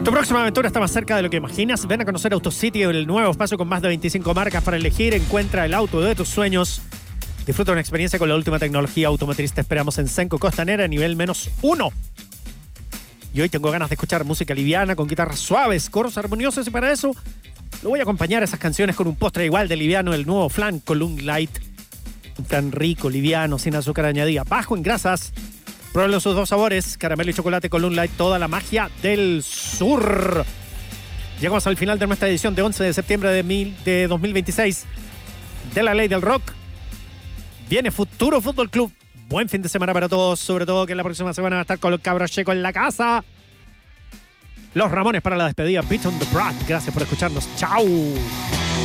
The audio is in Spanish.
Tu próxima aventura está más cerca de lo que imaginas. Ven a conocer AutoCity, el nuevo espacio con más de 25 marcas para elegir. Encuentra el auto de tus sueños. Disfruta una experiencia con la última tecnología automotriz. Te esperamos en Senco Costanera, nivel -1. Y hoy tengo ganas de escuchar música liviana con guitarras suaves, coros armoniosos, y para eso lo voy a acompañar a esas canciones con un postre igual de liviano, el nuevo flan Column Light. Un flan rico, liviano, sin azúcar añadida, bajo en grasas. Pruébalo sus dos sabores, caramelo y chocolate Column Light, toda la magia del sur. Llegamos al final de nuestra edición de 11 de septiembre de 2026 de La Ley del Rock. Viene Futuro Fútbol Club. Buen fin de semana para todos, sobre todo que la próxima semana va a estar con los cabros checos en la casa. Los Ramones para la despedida. Beat on the Brat. Gracias por escucharnos. Chao.